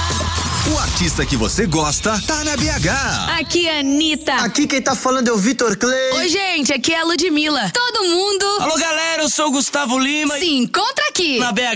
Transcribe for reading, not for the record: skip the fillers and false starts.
O artista que você gosta tá na BH. Aqui é a Anitta. Aqui quem tá falando é o Vitor Clay. Oi, gente, aqui é a Ludmilla. Todo mundo... Alô, galera, eu sou o Gustavo Lima. Se encontra aqui. Na BH.